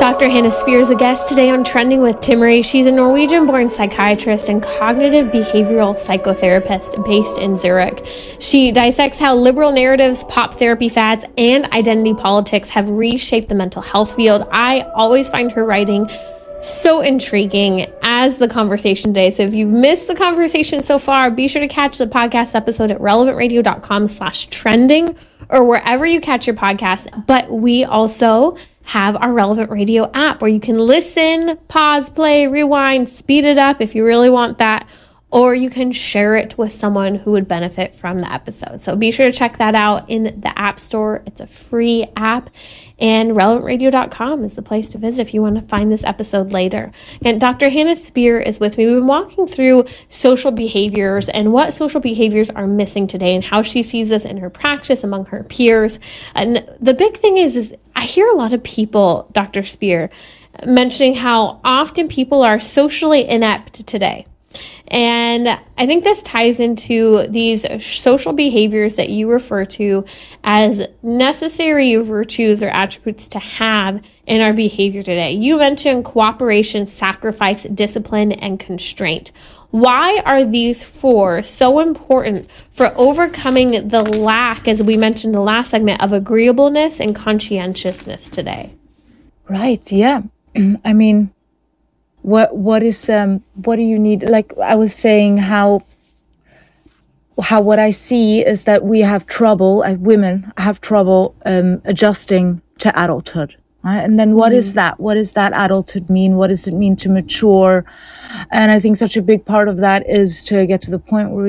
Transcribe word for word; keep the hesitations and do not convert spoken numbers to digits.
Doctor Hannah Spear is a guest today on Trending with Timmerie. She's a Norwegian-born psychiatrist and cognitive behavioral psychotherapist based in Zurich. She dissects how liberal narratives, pop therapy fads, and identity politics have reshaped the mental health field. I always find her writing so intriguing as the conversation today. So if you've missed the conversation so far, be sure to catch the podcast episode at relevantradio.com slash trending or wherever you catch your podcast. But we also have our Relevant Radio app where you can listen, pause, play, rewind, speed it up if you really want that, or you can share it with someone who would benefit from the episode. So be sure to check that out in the App Store. It's a free app, and relevant radio dot com is the place to visit if you want to find this episode later. And Doctor Hannah Spear is with me. We've been walking through social behaviors and what social behaviors are missing today and how she sees this in her practice among her peers. And the big thing is, is I hear a lot of people, Doctor Spear, mentioning how often people are socially inept today. And I think this ties into these social behaviors that you refer to as necessary virtues or attributes to have in our behavior today. You mentioned cooperation, sacrifice, discipline, and constraint. Why are these four so important for overcoming the lack, as we mentioned in the last segment, of agreeableness and conscientiousness today? Right, yeah. I mean, What what is um what do you need? Like I was saying, how how what I see is that we have trouble, uh, women have trouble um adjusting to adulthood, right? And then what mm. is that? What does that adulthood mean? What does it mean to mature? And I think such a big part of that is to get to the point where